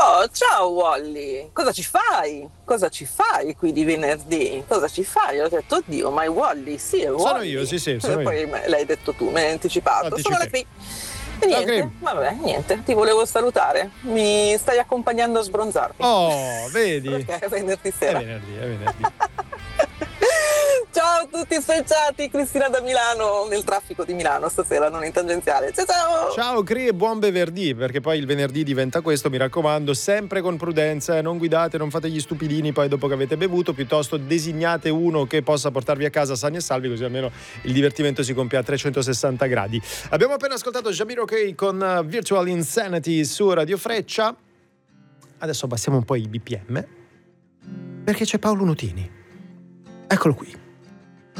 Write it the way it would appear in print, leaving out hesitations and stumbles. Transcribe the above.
Oh, ciao Wally, cosa ci fai? Cosa ci fai qui di venerdì? Cosa ci fai? Ho detto, oddio, ma è Wally? Sì, è Sono Wally. io, sì, E sono io. poi l'hai detto tu, mi hai anticipato. Sono la Anticipi. Cri. E Ciao, niente, Crim. vabbè, niente, ti volevo salutare. Mi stai accompagnando a sbronzarmi. Oh, vedi? Perché è venerdì È sera. venerdì, è venerdì. Ciao a tutti speciati, Cristina da Milano, nel traffico di Milano stasera, non in tangenziale. Ciao ciao! Ciao Cri e buon venerdì, perché poi il venerdì diventa questo, mi raccomando, sempre con prudenza, non guidate, non fate gli stupidini poi dopo che avete bevuto, piuttosto designate uno che possa portarvi a casa sani e salvi, così almeno il divertimento si compie a 360 gradi. Abbiamo appena ascoltato Jamiro K con Virtual Insanity su Radio Freccia. Adesso abbassiamo un po' i BPM, perché c'è Paolo Nutini. Eccolo qui.